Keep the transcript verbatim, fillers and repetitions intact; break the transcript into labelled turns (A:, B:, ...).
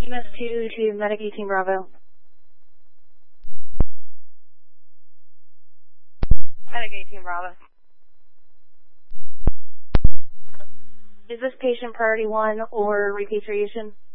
A: M S two to Medic eighteen Bravo. Medic eighteen Bravo. Is this patient priority one or repatriation?